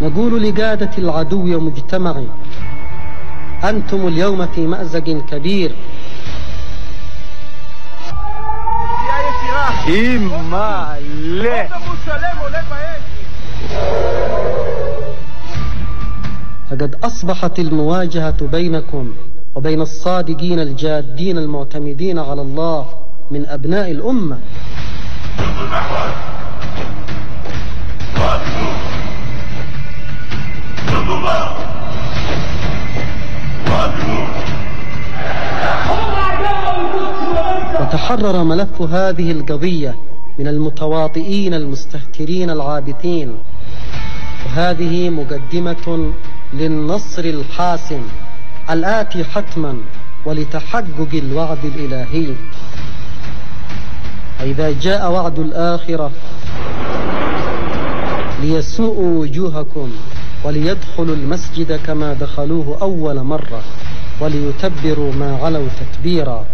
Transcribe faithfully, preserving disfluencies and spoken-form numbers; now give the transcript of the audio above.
نقول لقادة العدو مجتمع: أنتم اليوم في مأزق كبير. فقد أصبحت المواجهة بينكم وبين الصادقين الجادين المعتمدين على الله من أبناء الأمة. وتحرر ملف هذه القضية من المتواطئين المستهترين العابثين، وهذه مقدمة للنصر الحاسم الآتي حتما ولتحقق الوعد الإلهي. فإذا جاء وعد الآخرة ليسوءوا وجوهكم وليدخلوا المسجد كما دخلوه أول مرة وليتبروا ما علوا تتبيرا.